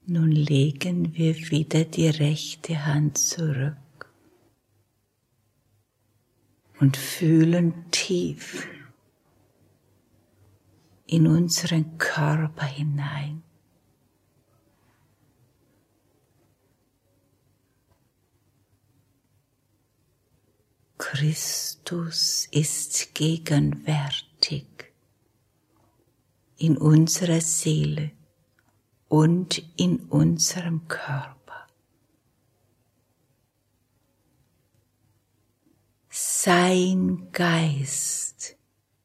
Nun legen wir wieder die rechte Hand zurück und fühlen tief in unseren Körper hinein. Christus ist gegenwärtig in unserer Seele und in unserem Körper. Sein Geist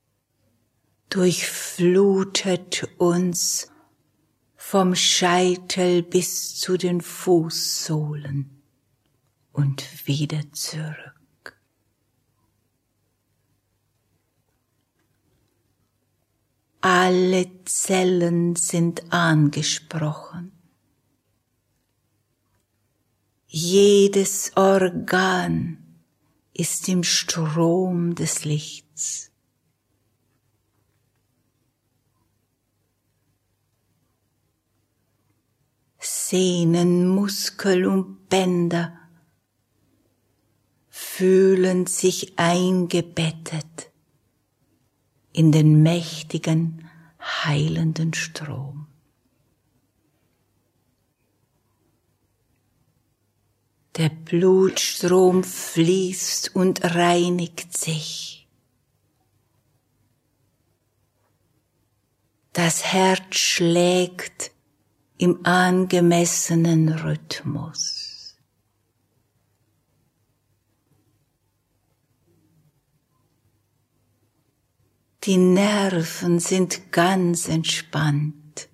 durchflutet uns vom Scheitel bis zu den Fußsohlen und wieder zurück. Alle Zellen sind angesprochen. Jedes Organ ist im Strom des Lichts. Sehnen, Muskel und Bänder fühlen sich eingebettet in den mächtigen, heilenden Strom. Der Blutstrom fließt und reinigt sich. Das Herz schlägt im angemessenen Rhythmus. Die Nerven sind ganz entspannt.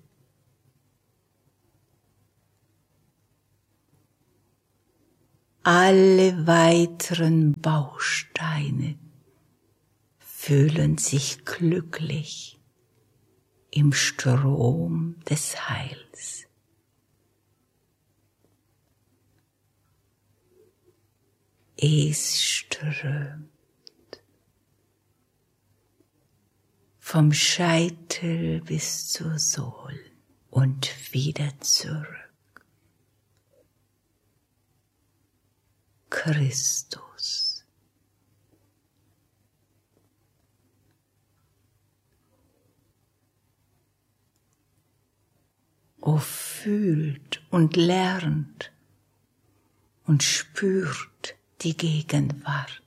Alle weiteren Bausteine fühlen sich glücklich im Strom des Heils. Es strömt vom Scheitel bis zur Sohle und wieder zurück. Christus. O fühlt und lernt und spürt die Gegenwart.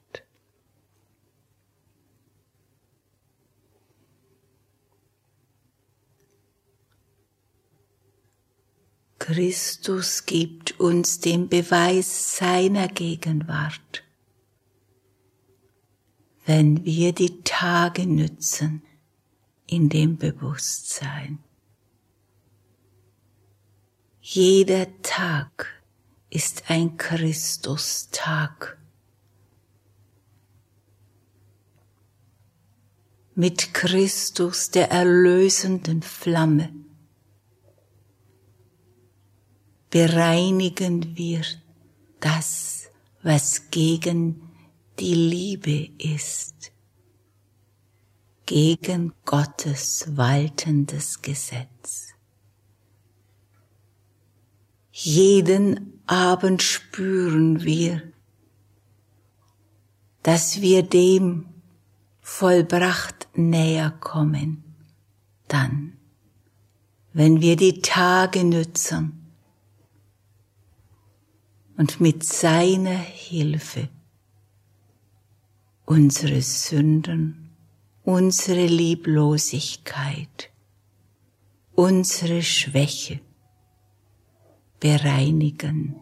Christus gibt uns den Beweis seiner Gegenwart, wenn wir die Tage nützen in dem Bewusstsein. Jeder Tag ist ein Christustag. Mit Christus, der erlösenden Flamme, bereinigen wir das, was gegen die Liebe ist, gegen Gottes waltendes Gesetz. Jeden Abend spüren wir, dass wir dem vollbracht näher kommen, dann, wenn wir die Tage nützen und mit seiner Hilfe unsere Sünden, unsere Lieblosigkeit, unsere Schwäche bereinigen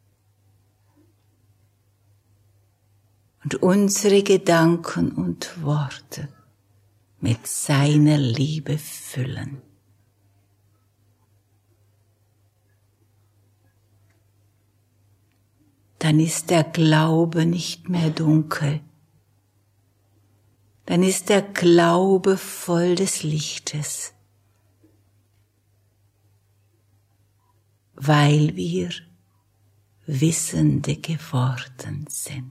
und unsere Gedanken und Worte mit seiner Liebe füllen. Dann ist der Glaube nicht mehr dunkel. Dann ist der Glaube voll des Lichtes, weil wir Wissende geworden sind.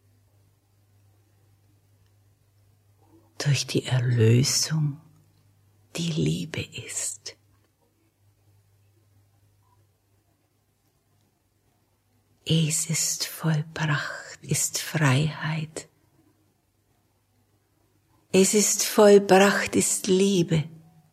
Durch die Erlösung, die Liebe ist. Es ist vollbracht, ist Freiheit. Es ist vollbracht, ist Liebe.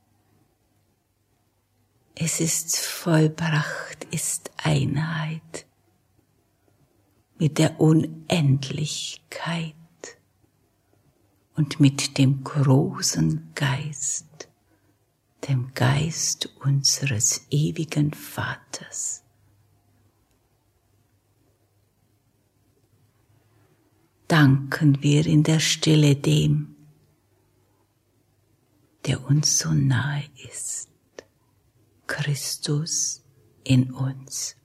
Es ist vollbracht, ist Einheit mit der Unendlichkeit und mit dem großen Geist, dem Geist unseres ewigen Vaters. Danken wir in der Stille dem, der uns so nahe ist, Christus in uns.